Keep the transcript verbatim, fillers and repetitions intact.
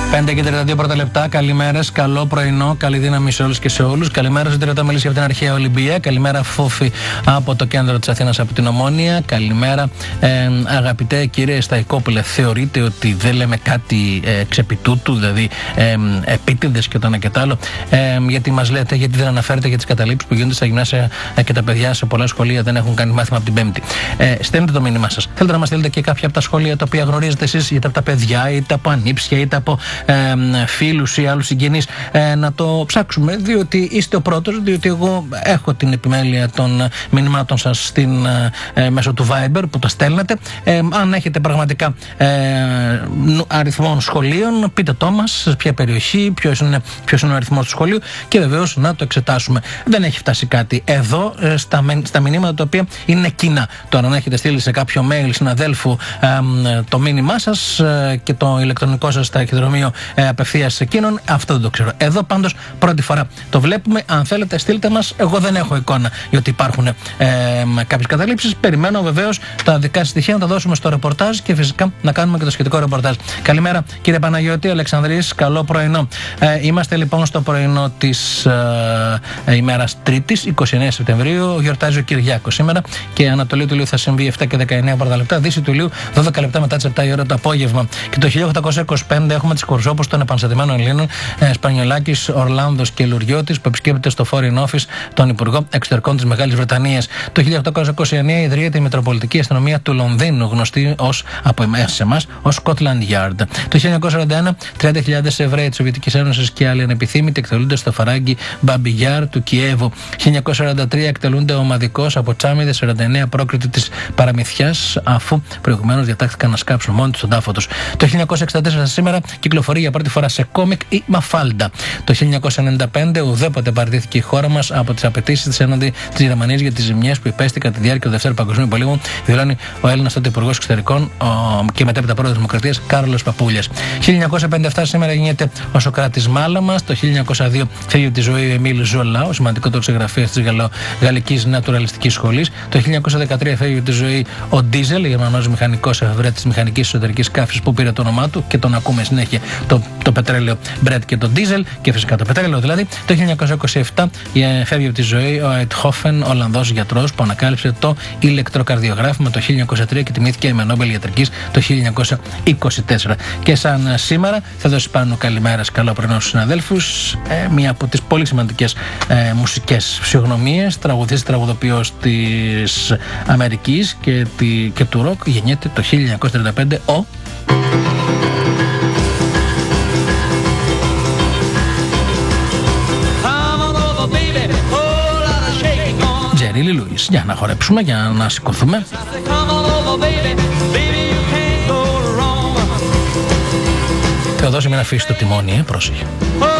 πέντε και τριάντα δύο πρώτα λεπτά. Καλημέρες, καλό πρωινό, καλή δύναμη σε όλους και σε όλους. Καλημέρα στον Τριώτα Μελίσση από την αρχαία Ολυμπία. Καλημέρα Φόφη από το κέντρο της Αθήνας από την Ομόνια. Καλημέρα ε, αγαπητέ κύριε Σταϊκόπουλε. Θεωρείτε ότι δεν λέμε κάτι ε, ξεπιτούτου, δηλαδή ε, επίτηδες και το ένα και το άλλο? Ε, γιατί μας λέτε, γιατί δεν αναφέρετε για τις καταλήψεις που γίνονται στα γυμνάσια ε, και τα παιδιά σε πολλά σχολεία δεν έχουν κάνει μάθημα από την Πέμπτη. Ε, στέλνετε το μήνυμά σας. Θέλετε να μας στείλετε και κάποια από τα σχολεία τα οποία γνωρίζετε εσείς, είτε από τα παιδιά, είτε από ανήψια, είτε από ε, φίλους ή άλλους συγγενείς, ε, να το ψάξουμε, διότι είστε ο πρώτος, διότι εγώ έχω την επιμέλεια των μηνυμάτων σας στην, ε, μέσω του Viber που τα στέλνετε. Ε, αν έχετε πραγματικά ε, αριθμό σχολείων, πείτε το μας, σε ποια περιοχή, ποιος είναι, ποιος είναι ο αριθμός του σχολείου και βεβαίως να το εξετάσουμε. Δεν έχει φτάσει κάτι εδώ ε, στα, στα μηνύματα τα οποία είναι κοινά. Τώρα, αν έχετε στείλει σε κάποιο mail συναδέλφου ε, το μήνυμά σας ε, και το ηλεκτρονικό σας ταχυδρομείο ε, απευθείας σε εκείνον, αυτό δεν το ξέρω. Εδώ πάντως πρώτη φορά το βλέπουμε. Αν θέλετε, στείλτε μας. Εγώ δεν έχω εικόνα γιατί υπάρχουν ε, κάποιες καταλήψεις. Περιμένω βεβαίως τα δικά σας στοιχεία να τα δώσουμε στο ρεπορτάζ και φυσικά να κάνουμε και το σχετικό ρεπορτάζ. Καλημέρα κύριε Παναγιώτη, Αλεξανδρής, καλό πρωινό. Ε, είμαστε λοιπόν στο πρωινό της ε, ημέρας Τρίτης, είκοσι εννέα Σεπτεμβρίου. Γιορτάζει ο Κυριάκος σήμερα και Ανατολή του Ηλίου θα συμβεί επτά και δεκαεννέα πρώτα λεπτά. Δύση του Ηλίου δώδεκα λεπτά μετά τις επτά η ώρα το απόγευμα. Και το χίλια οκτακόσια είκοσι πέντε έχουμε τις κορσόπους των επαναστατημένων Ελλήνων ε, Σπανιολάκης, Ορλάνδος και Λουριώτης που επισκέπτεται στο Foreign Office τον Υπουργό Εξωτερικών της Μεγάλης Βρετανίας. Το χίλια οκτακόσια είκοσι εννέα ιδρύεται η Μητροπολιτική Αστυνομία του Λονδίνου, γνωστή ως, από εμάς σε εμάς ως Scotland Yard. Το χίλια εννιακόσια σαράντα ένα τριάντα χιλιάδες Εβραίοι της Σοβιετικής Ένωσης και άλλοι ανεπιθύμητοι εκτελούνται στο φαράγγι Μπαμπιγιάρ του Κιέβου. χίλια εννιακόσια σαράντα τρία εκτελούνται ομαδικώς από Τσάμιδες σαράντα εννέα πρόκριτοι της παραμυθιάς, αφού προηγουμένως διατάχθηκαν να σκάψουν μόνοι τους τον τάφο τους. Το χίλια εννιακόσια εξήντα τέσσερα σήμερα κυκλοφορεί για πρώτη φορά σε κόμικ η Μαφάλντα. Το χίλια εννιακόσια ενενήντα πέντε ουδέποτε παραιτήθηκε η χώρα μας από τις απαιτήσεις της έναντι της Γερμανίας για τις ζημιές που υπέστη κατά τη διάρκεια του Δευτέρου Παγκοσμίου Πολέμου, δηλώνει ο Έλληνας τότε Υπουργός Εξωτερικών ο, και μετέπειτα Πρόεδρος Δημοκρατίας Κάρολος Παπούλιας. χίλια εννιακόσια πενήντα επτά σήμερα γίνεται ο Σοκράτης Μάλαμας. Το χίλια εννιακόσια δύο φεύγει από τη ζωή ο Εμίλ Ζολά, ο σημαντικότερος συγγραφέας της Γαλλικής Νατουραλιστικής Σχολής. Το χίλια εννιακόσια δεκατρία φεύγει από τη ζωή ο Ντίζελ, Γερμανός μηχανικός εφευρέτης της μηχανικής εσωτερικής καύσης που πήρε το όνομά του και τον ακούμε συνέχεια το, το πετρέλαιο Μπρετ και το Ντίζελ και φυσικά το πετρέλαιο δηλαδή. Το χίλια εννιακόσια είκοσι επτά φεύγει από τη ζωή ο Αιτχόφεν, Ολλανδός γιατρός που ανακάλυψε το ηλεκτροκαρδιογράφημα το χίλια εννιακόσια τρία και τιμήθηκε με Νόμπελ Ιατρικής το χίλια εννιακόσια είκοσι τέσσερα. Και σαν σήμερα θα δώσει πάνω καλημέρα, καλό πρωινό στους συναδέλφους. Ε, μία από τις πολύ σημαντικές ε, μουσικές φυσιογνωμίες, τραγουδιστής τραγουδοποιός της Αμερικής και, τη, και του ροκ, γεννιέται το χίλια εννιακόσια τριάντα πέντε ο Τζερίλι Λούις. Για να χορέψουμε, για να σηκωθούμε. Θεοδόση, μην αφήσει το τιμόνι, ε, πρόσεχε.